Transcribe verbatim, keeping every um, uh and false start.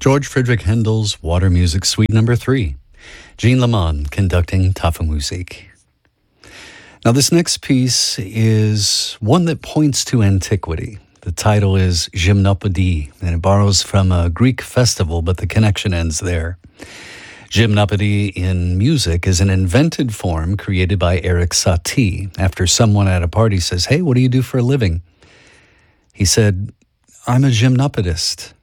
George Friedrich Handel's Water Music Suite Number Three. Jean Lamond conducting Tafelmusik. Now, this next piece is one that points to antiquity. The title is Gymnopédie, and it borrows from a Greek festival, but the connection ends there. Gymnopédie in music is an invented form created by Erik Satie after someone at a party says, "Hey, what do you do for a living?" He said, "I'm a gymnopedist."